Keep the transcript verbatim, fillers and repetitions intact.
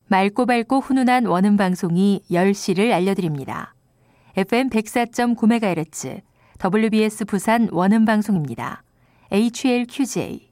맑고 밝고 훈훈한 원음 방송이 열 시를 알려드립니다. 에프엠 백사 점 구 메가헤르츠 더블유비에스 부산 원음 방송입니다. 에이치엘큐제이